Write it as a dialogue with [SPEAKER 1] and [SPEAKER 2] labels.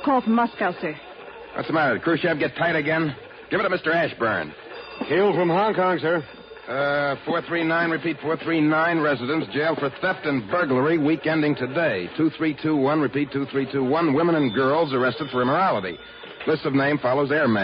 [SPEAKER 1] call from Moscow, sir.
[SPEAKER 2] What's the matter? Did Khrushchev get tight again? Give it to Mr. Ashburn.
[SPEAKER 3] Hail from Hong Kong, sir.
[SPEAKER 2] 439, repeat 439, residents jailed for theft and burglary, week ending today. 2321, repeat 2321, women and girls arrested for immorality. List of name follows airman.